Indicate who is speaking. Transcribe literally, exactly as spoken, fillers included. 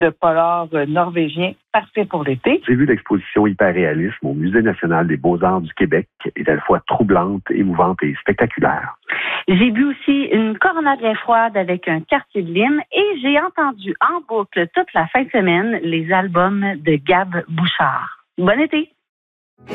Speaker 1: de polar norvégien, parfait pour l'été.
Speaker 2: J'ai vu l'exposition Hyperréalisme au Musée national des beaux-arts du Québec, qui est à la fois troublante, émouvante et spectaculaire.
Speaker 3: J'ai vu aussi une Corona bien froide avec un quartier de lime et j'ai entendu en boucle toute la fin de semaine les albums de Gab Bouchard. Bon été!